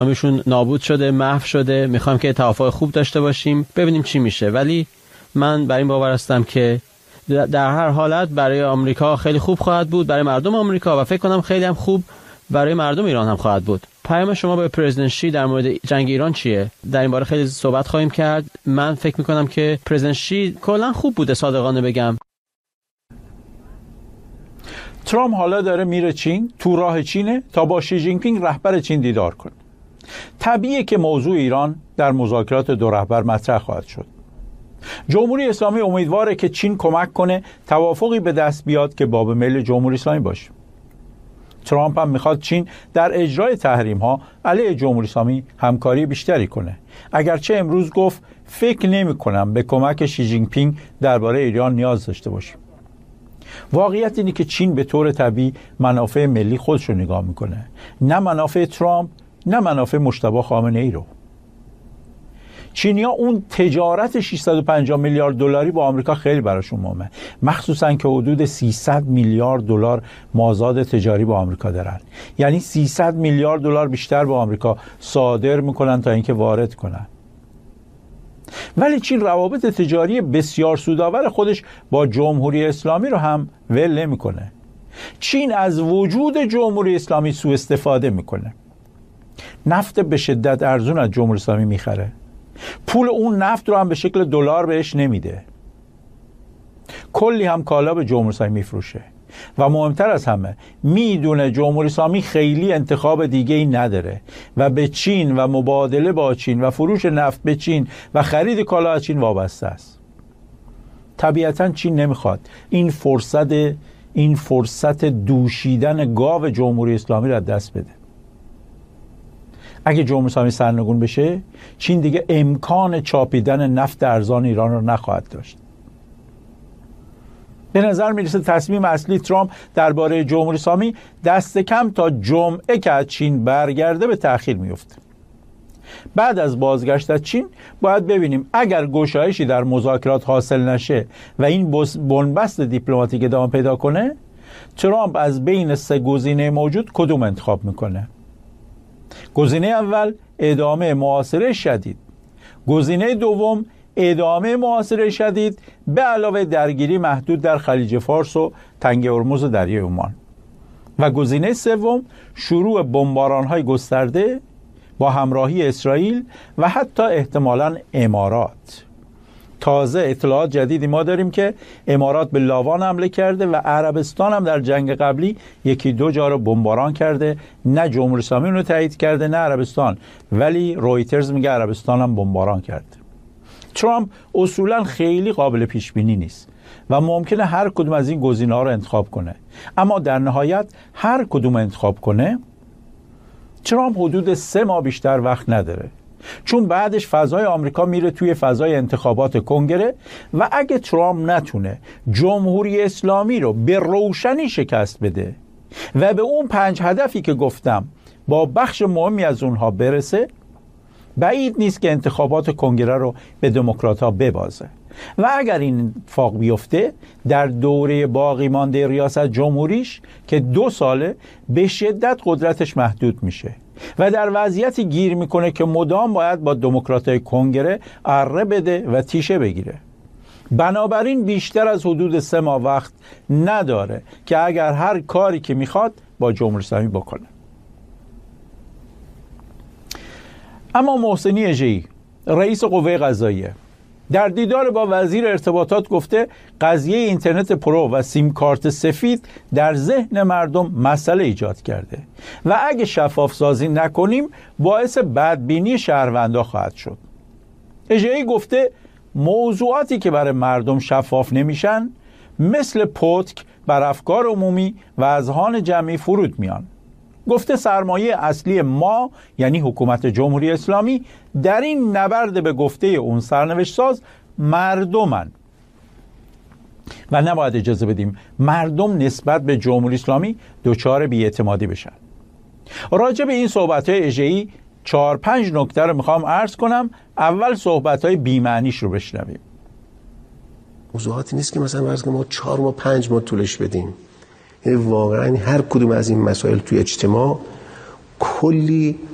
همشون نابود شده، محو شده. میخوایم که توافق خوب داشته باشیم، ببینیم چی میشه. ولی من بر این باور هستم که در هر حالت برای آمریکا خیلی خوب خواهد بود، برای مردم آمریکا، و فکر کنم خیلی هم خوب برای مردم ایران هم خواهد بود. پیام شما به پرزیدنت شی در مورد جنگ ایران چیه؟ در این باره خیلی صحبت خواهیم کرد. من فکر میکنم که پرزیدنت شی کلا خوب بوده، صادقانه بگم. ترامپ حالا داره میره چین، تو راه چینه تا با شی جین پینگ رهبر چین دیدار کنه. طبیعیه که موضوع ایران در مذاکرات دو رهبر مطرح خواهد شد. جمهوری اسلامی امیدواره که چین کمک کنه توافقی به دست بیاد که باب میل جمهوری اسلامی باشه. ترامپ هم میخواد چین در اجرای تحریم ها علیه جمهوری اسلامی همکاری بیشتری کنه. اگرچه امروز گفت فکر نمی کنم به کمک شی جین پینگ درباره ایران نیاز داشته باشیم. واقعیت اینه که چین به طور طبیعی منافع ملی خودش رو نگاه میکنه، نه منافع ترامپ، نه منافع مجتبی خامنه ای رو. چینیا اون تجارت 650 میلیارد دلاری با آمریکا خیلی براشون مهمه، مخصوصا که حدود 300 میلیارد دلار مازاد تجاری با آمریکا دارن. یعنی 300 میلیارد دلار بیشتر با آمریکا صادر میکنن تا اینکه وارد کنن. ولی چین روابط تجاری بسیار سودآور خودش با جمهوری اسلامی رو هم ول نمیکنه. چین از وجود جمهوری اسلامی سوء استفاده میکنه. نفت به شدت ارزون از جمهوری اسلامی میخره، پول اون نفت رو هم به شکل دلار بهش نمیده، کلی هم کالا به جمهوری اسلامی میفروشه و مهمتر از همه میدونه جمهوری اسلامی خیلی انتخاب دیگه ای نداره و به چین و مبادله با چین و فروش نفت به چین و خرید کالا از چین وابسته است. طبیعتا چین نمیخواد این فرصت دوشیدن گاو جمهوری اسلامی را دست بده. اگه جمهوری اسلامی سرنگون بشه، چین دیگه امکان چاپیدن نفت ارزان ایران رو نخواهد داشت. به نظر میرسه تصمیم اصلی ترامپ درباره جمهوری اسلامی دست کم تا جمعه که از چین برگرده به تأخیر میفته. بعد از بازگشت از چین باید ببینیم اگر گشایشی در مذاکرات حاصل نشه و این بنبست دیپلماتیک ادامه پیدا کنه، ترامپ از بین سه گزینه موجود کدوم انتخاب میکنه؟ گزینه اول ادامه محاصره شدید، گزینه دوم ادامه محاصره شدید به علاوه درگیری محدود در خلیج فارس و تنگه هرمز و دریای عمان، و گزینه سوم شروع بمباران‌های گسترده با همراهی اسرائیل و حتی احتمالاً امارات. تازه اطلاعات جدیدی ما داریم که امارات به لاوان حمله کرده و عربستان هم در جنگ قبلی یکی دو جا رو بمباران کرده. نه جمهوری اسلامی اون رو تایید کرده نه عربستان، ولی رویترز میگه عربستان هم بمباران کرده. ترامپ اصولا خیلی قابل پیش بینی نیست و ممکنه هر کدوم از این گزینه‌ها رو انتخاب کنه، اما در نهایت هر کدوم انتخاب کنه ترامپ حدود 3 ماه بیشتر وقت نداره، چون بعدش فضای آمریکا میره توی فضای انتخابات کنگره و اگه ترامپ نتونه جمهوری اسلامی رو به روشنی شکست بده و به اون 5 هدفی که گفتم با بخش مهمی از اونها برسه، بعید نیست که انتخابات کنگره رو به دموکرات‌ها ببازه و اگر این اتفاق بیفته در دوره باقی مانده ریاست جمهوریش که 2 ساله به شدت قدرتش محدود میشه و در وضعیتی گیر میکنه که مدام باید با دموکراتای کنگره اره بده و تیشه بگیره. بنابراین بیشتر از حدود 3 ماه وقت نداره که اگر هر کاری که میخواد با جمهوری اسلامی بکنه. اما محسنی اژه‌ای رئیس قوه قضاییه در دیدار با وزیر ارتباطات گفته قضیه اینترنت پرو و سیم کارت سفید در ذهن مردم مسئله ایجاد کرده و اگه شفاف سازی نکنیم باعث بدبینی شهروندا خواهد شد. اژه‌ای گفته موضوعاتی که برای مردم شفاف نمیشن مثل پتک بر افکار عمومی و اذهان جمعی فرود میان. گفته سرمایه اصلی ما یعنی حکومت جمهوری اسلامی در این نبرد به گفته اون سرنوشت ساز مردمن و نباید اجازه بدیم مردم نسبت به جمهوری اسلامی دچار بی‌اعتمادی بشن. راجع به این صحبت‌های اژه‌ای 4-5 نکته رو میخوام عرض کنم. اول صحبت‌های بی‌معنیش رو بشنویم. موضوعاتی نیست که مثلا فرض کنیم ما 4 ماه 5 ماه طولش بدیم. یعنی واقعا هر کدوم از این مسائل توی اجتماع کلی